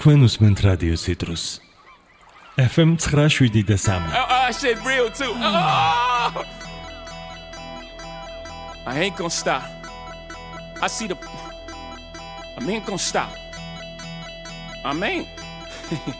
თქვენ უსმენთ რადიო Citrus. FM 9.7. Shit real too. I ain't gonna stop. I ain't gonna stop. I ain't.